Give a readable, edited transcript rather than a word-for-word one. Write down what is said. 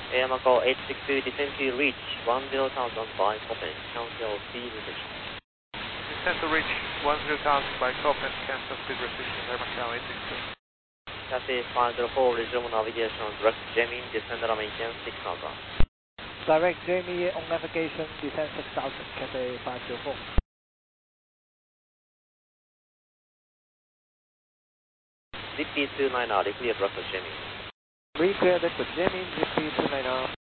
Yamaco 862, descend to reach 10,000 by Copen, cancel speed restriction. Descend to reach 10,000 by Copen, cancel speed restriction, Yamaco 862. Cathay 504, resume navigation, direct Gemini, descend and maintain 6,000. Direct Jamie on navigation, descend 6,000, Cathay 504. ZP 290, clear direct Gemini. Reclear direct Jamie, ZP 290.